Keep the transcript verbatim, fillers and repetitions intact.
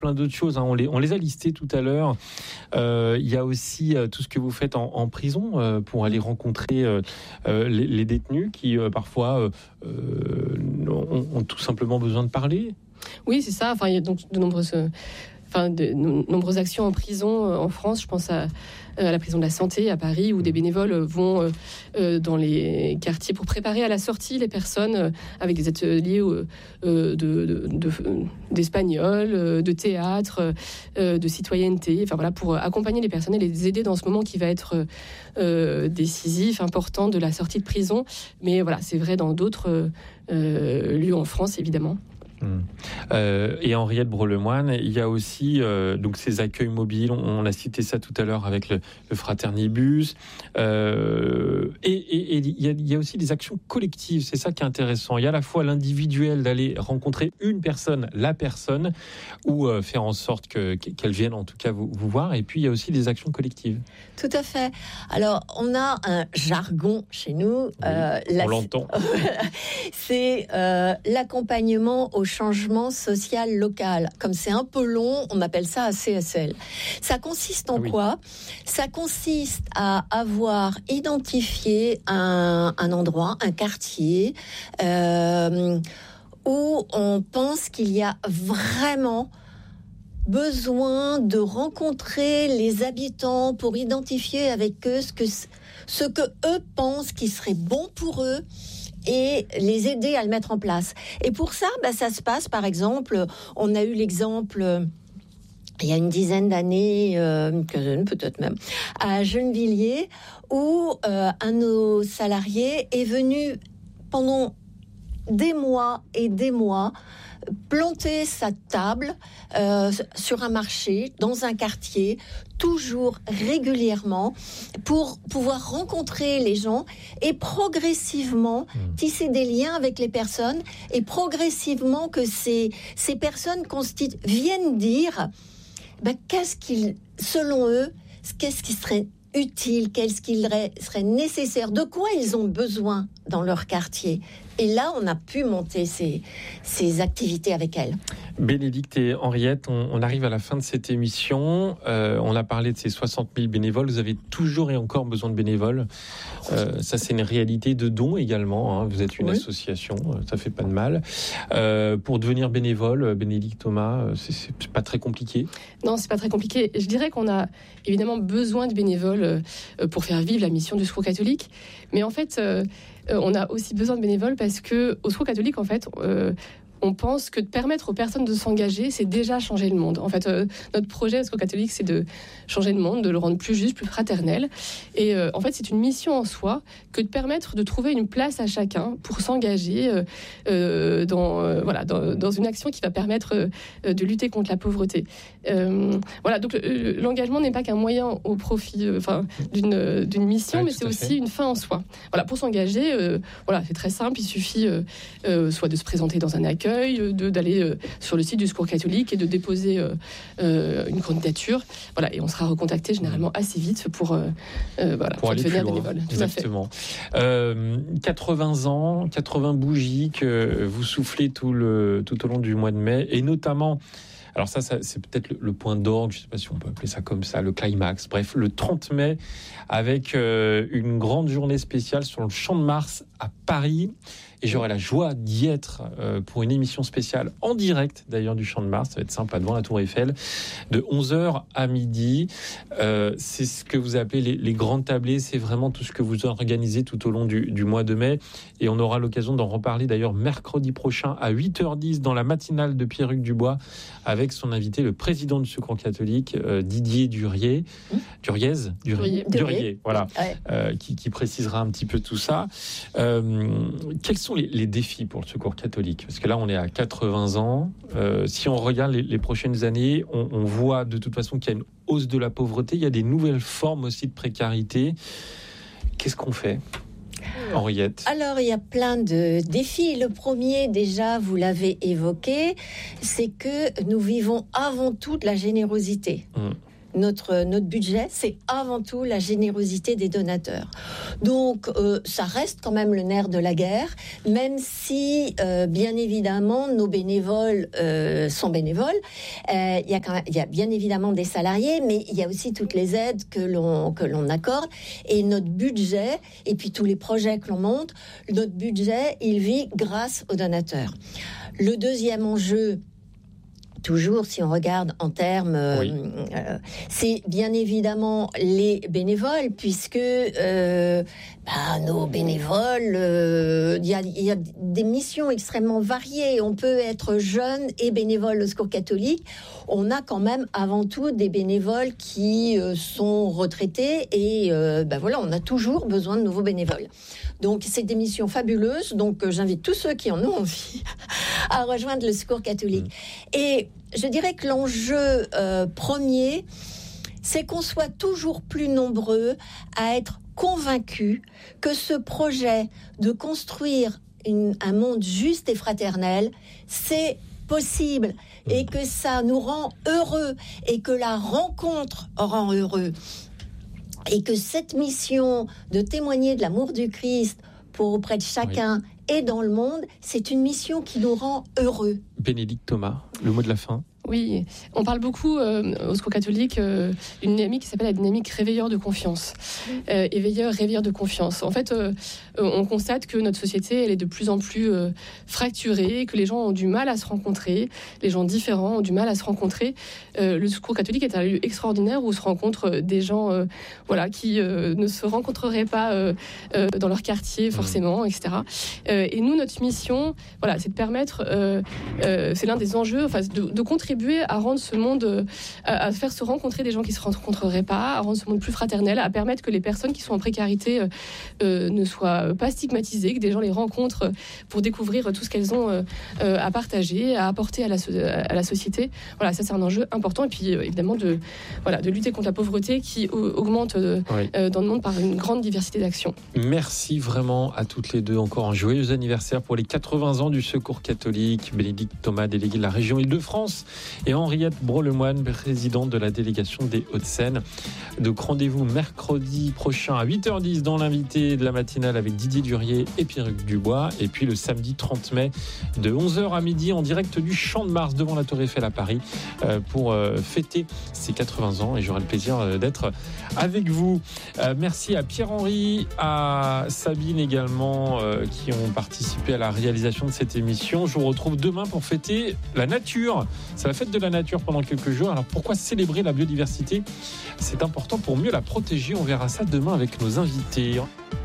plein d'autres choses, hein. on, les, on les a listées tout à l'heure. Euh, il y a aussi euh, tout ce que vous faites en, en prison euh, pour aller rencontrer euh, euh, les, les détenus qui euh, parfois euh, euh, ont, ont tout simplement besoin de parler. Oui, c'est ça. Enfin, il y a donc de nombreuses, enfin, de nombreuses actions en prison euh, en France. Je pense à, à la prison de la Santé à Paris, où des bénévoles vont euh, dans les quartiers pour préparer à la sortie les personnes euh, avec des ateliers euh, de, de, de, d'espagnol, euh, de théâtre, euh, de citoyenneté. Enfin voilà, pour accompagner les personnes et les aider dans ce moment qui va être euh, décisif, important de la sortie de prison. Mais voilà, c'est vrai dans d'autres euh, lieux en France, évidemment. Mmh. Euh, et Henriette Brelemoine, il y a aussi euh, donc ces accueils mobiles. On, on a cité ça tout à l'heure avec le, le Fraternibus. Euh, et, et, et il, y a, il y a aussi des actions collectives. C'est ça qui est intéressant. Il y a à la fois l'individuel d'aller rencontrer une personne, la personne, ou euh, faire en sorte que, qu'elle vienne en tout cas vous, vous voir. Et puis il y a aussi des actions collectives. Tout à fait. Alors on a un jargon chez nous. Oui, euh, on la... l'entend. C'est euh, l'accompagnement au changement social local. Comme c'est un peu long, on appelle ça A C S L. Ça consiste en ah oui. quoi ? Ça consiste à avoir identifié un, un endroit, un quartier, euh, où on pense qu'il y a vraiment besoin de rencontrer les habitants pour identifier avec eux ce que, ce que eux pensent qui serait bon pour eux et les aider à le mettre en place. Et pour ça, bah, ça se passe, par exemple, on a eu l'exemple euh, il y a une dizaine d'années, euh, une quinzaine peut-être même, à Gennevilliers, où euh, un de nos salariés est venu pendant des mois et des mois planter sa table euh, sur un marché, dans un quartier, toujours régulièrement, pour pouvoir rencontrer les gens et progressivement mmh. tisser des liens avec les personnes et progressivement que ces, ces personnes constitu- viennent dire ben, qu'est-ce qu'ils, selon eux, qu'est-ce qui serait utile, qu'est-ce qui serait nécessaire, de quoi ils ont besoin dans leur quartier. Et là, on a pu monter ces, ces activités avec elles. Bénédicte et Henriette, on, on arrive à la fin de cette émission. Euh, on a parlé de ces soixante mille bénévoles. Vous avez toujours et encore besoin de bénévoles. Euh, ça, c'est une réalité de dons également. Hein. Vous êtes une oui. association, ça fait pas de mal. Euh, pour devenir bénévole, Bénédicte Thomas, c'est, c'est pas très compliqué. Non, c'est pas très compliqué. Je dirais qu'on a évidemment besoin de bénévoles pour faire vivre la mission du Secours catholique. Mais en fait, euh, on a aussi besoin de bénévoles parce que au Secours catholique, en fait, euh, on pense que de permettre aux personnes de s'engager, c'est déjà changer le monde. En fait, euh, notre projet au Secours catholique, c'est de changer le monde, de le rendre plus juste, plus fraternel. Et euh, en fait, c'est une mission en soi que de permettre de trouver une place à chacun pour s'engager euh, euh, dans, euh, voilà, dans, dans une action qui va permettre euh, de lutter contre la pauvreté. Euh, voilà, donc euh, l'engagement n'est pas qu'un moyen au profit euh, enfin, d'une, d'une mission, ouais, mais c'est aussi fait. Une fin en soi. Voilà, pour s'engager, euh, voilà, c'est très simple, il suffit euh, euh, soit de se présenter dans un accueil, De, d'aller euh, sur le site du Secours catholique et de déposer euh, euh, une candidature. Voilà, et on sera recontacté généralement assez vite pour, euh, euh, voilà, pour, pour devenir bénévole. Tout Exactement. À fait. Euh, quatre-vingts ans, quatre-vingts bougies que vous soufflez tout, le, tout au long du mois de mai, et notamment... Alors ça, ça c'est peut-être le, le point d'orgue, je ne sais pas si on peut appeler ça comme ça, le climax. Bref, le trente mai, avec euh, une grande journée spéciale sur le Champ de Mars à Paris. Et j'aurai la joie d'y être euh, pour une émission spéciale en direct, d'ailleurs, du Champ de Mars. Ça va être sympa, devant la Tour Eiffel, de onze heures à midi. Euh, c'est ce que vous appelez les, les grandes tablées. C'est vraiment tout ce que vous organisez tout au long du, du mois de mai. Et on aura l'occasion d'en reparler, d'ailleurs, mercredi prochain à huit heures dix dans la matinale de Pierruc Dubois, avec son invité, le président du Secours catholique, euh, Didier Duriez. Mmh. Duriez Duriez, Duriez, Duriez voilà, ouais. euh, qui, qui précisera un petit peu tout ça. Euh, quels sont les, les défis pour le Secours catholique ? Parce que là, on est à quatre-vingts ans. Euh, si on regarde les, les prochaines années, on, on voit de toute façon qu'il y a une hausse de la pauvreté. Il y a des nouvelles formes aussi de précarité. Qu'est-ce qu'on fait ? Henriette. Alors, il y a plein de défis. Le premier, déjà, vous l'avez évoqué, c'est que nous vivons avant tout de la générosité. Mmh. notre, notre budget, c'est avant tout la générosité des donateurs. Donc, euh, ça reste quand même le nerf de la guerre, même si, euh, bien évidemment, nos bénévoles euh, sont bénévoles. Euh, il y a quand même, il y a bien évidemment des salariés, mais il y a aussi toutes les aides que l'on, que l'on accorde. Et notre budget, et puis tous les projets que l'on monte, notre budget, il vit grâce aux donateurs. Le deuxième enjeu, toujours, si on regarde en termes, oui. euh, c'est bien évidemment les bénévoles, puisque euh, bah, nos bénévoles, il euh, y, y a des missions extrêmement variées. On peut être jeune et bénévole au Secours catholique. On a quand même avant tout des bénévoles qui euh, sont retraités et euh, bah, voilà, on a toujours besoin de nouveaux bénévoles. Donc, c'est des missions fabuleuses. Donc, euh, j'invite tous ceux qui en ont envie à rejoindre le Secours catholique. Mmh. Et je dirais que l'enjeu euh, premier, c'est qu'on soit toujours plus nombreux à être convaincus que ce projet de construire une, un monde juste et fraternel, c'est possible et que ça nous rend heureux et que la rencontre rend heureux. Et que cette mission de témoigner de l'amour du Christ pour auprès de chacun oui. et dans le monde, c'est une mission qui nous rend heureux. Bénédicte Thomas, le mot de la fin. Oui, on parle beaucoup euh, au Secours catholique euh, d'une dynamique qui s'appelle la dynamique réveilleur de confiance. Euh, éveilleur, réveilleur de confiance. En fait, euh, on constate que notre société, elle est de plus en plus euh, fracturée, que les gens ont du mal à se rencontrer, les gens différents ont du mal à se rencontrer. Euh, le Secours catholique est un lieu extraordinaire où se rencontrent des gens euh, voilà, qui euh, ne se rencontreraient pas euh, euh, dans leur quartier forcément, et cetera. Euh, et nous, notre mission, voilà, c'est de permettre, euh, euh, c'est l'un des enjeux, enfin, de, de contribuer à rendre ce monde, à, à faire se rencontrer des gens qui ne se rencontreraient pas, à rendre ce monde plus fraternel, à permettre que les personnes qui sont en précarité euh, ne soient pas stigmatisées, que des gens les rencontrent pour découvrir tout ce qu'elles ont euh, à partager, à apporter à la, à la société. Voilà, ça c'est un enjeu important. Et puis euh, évidemment de, voilà, de lutter contre la pauvreté qui euh, augmente euh, oui. euh, dans le monde par une grande diversité d'actions. Merci vraiment à toutes les deux. Encore un joyeux anniversaire pour les quatre-vingts ans du Secours catholique. Bénédicte Thomas, déléguée de la région Île-de-France, et Henriette Brault-Lemoine, présidente de la délégation des Hauts-de-Seine. Donc rendez-vous mercredi prochain à huit heures dix dans l'invité de la matinale avec Didier Durier et Pierruc Dubois. Et puis le samedi trente mai de onze heures à midi en direct du Champ de Mars devant la Tour Eiffel à Paris pour fêter ses quatre-vingts ans. Et j'aurai le plaisir d'être avec vous. Merci à Pierre-Henri, à Sabine également qui ont participé à la réalisation de cette émission. Je vous retrouve demain pour fêter la nature. C'est la fête de la nature pendant quelques jours. Alors pourquoi célébrer la biodiversité ? C'est important pour mieux la protéger. On verra ça demain avec nos invités.